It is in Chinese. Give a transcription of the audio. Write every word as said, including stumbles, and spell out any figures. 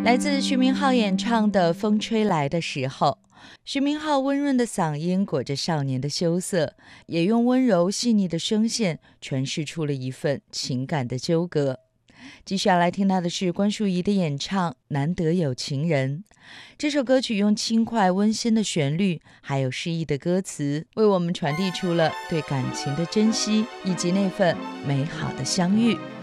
来自徐明浩演唱的《风吹来的时候》。徐明浩温润的嗓音裹着少年的羞涩，也用温柔细腻的声线诠释出了一份情感的纠葛。继续要来听到的是关淑怡的演唱《难得有情人》。这首歌曲用轻快温馨的旋律还有诗意的歌词，为我们传递出了对感情的珍惜以及那份美好的相遇。